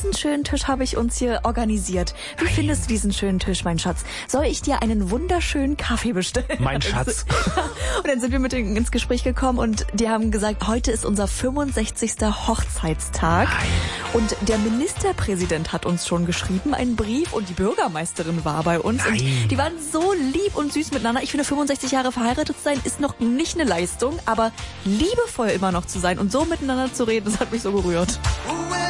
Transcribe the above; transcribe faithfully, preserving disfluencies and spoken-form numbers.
diesen schönen Tisch habe ich uns hier organisiert. Wie findest du diesen schönen Tisch, mein Schatz? Soll ich dir einen wunderschönen Kaffee bestellen? Mein Schatz. Und dann sind wir mit denen ins Gespräch gekommen und die haben gesagt, heute ist unser fünfundsechzigster Hochzeitstag. Nein. Und der Ministerpräsident hat uns schon geschrieben, einen Brief, und die Bürgermeisterin war bei uns. Nein. Und die waren so lieb und süß miteinander. Ich finde, fünfundsechzig Jahre verheiratet zu sein ist noch nicht eine Leistung, aber liebevoll immer noch zu sein und so miteinander zu reden, das hat mich so gerührt.